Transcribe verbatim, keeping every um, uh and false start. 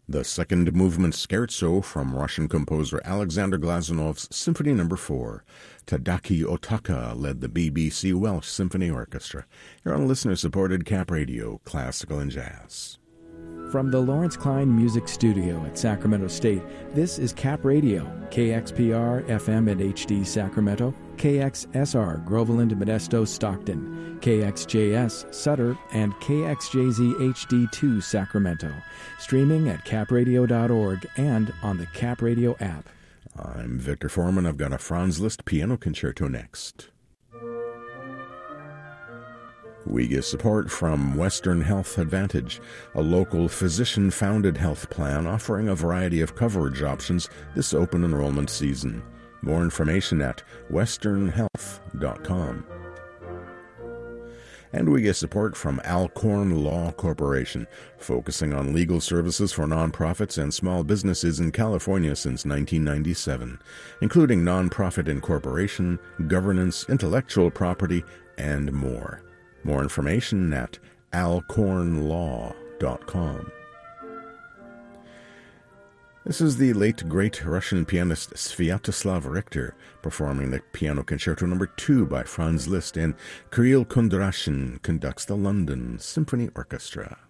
The second movement scherzo from Russian composer Alexander Glazunov's Symphony Number four. Tadaki Otaka led the B B C Welsh Symphony Orchestra. You're on listener-supported Cap Radio, Classical and Jazz. From the Lawrence Klein Music Studio at Sacramento State, this is Cap Radio, K X P R F M and H D Sacramento, K X S R Groveland, Modesto, Stockton, K X J S Sutter, and K X J Z H D two Sacramento. Streaming at cap radio dot org and on the Cap Radio app. I'm Victor Foreman. I've got a Franz Liszt piano concerto next. We get support from Western Health Advantage, a local physician-founded health plan offering a variety of coverage options this open enrollment season. More information at western health dot com. And we get support from Alcorn Law Corporation, focusing on legal services for nonprofits and small businesses in California since nineteen ninety-seven, including nonprofit incorporation, governance, intellectual property, and more. More information at alcorn law dot com. This is the late great Russian pianist Sviatoslav Richter performing the Piano Concerto Number two by Franz Liszt, and Kirill Kondrashin conducts the London Symphony Orchestra.